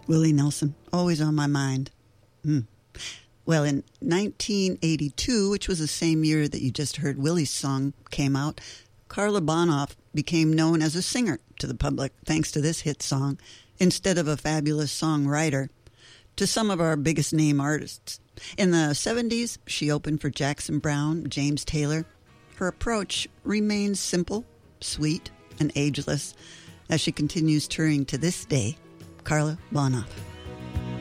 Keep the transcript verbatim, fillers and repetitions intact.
Willie Nelson, always on my mind. Mm. Well, in nineteen eighty-two, which was the same year that you just heard Willie's song came out, Karla Bonoff became known as a singer to the public thanks to this hit song, instead of a fabulous songwriter, to some of our biggest name artists. In the seventies, she opened for Jackson Browne, James Taylor. Her approach remains simple, sweet, and ageless as she continues touring to this day. Karla Bonoff.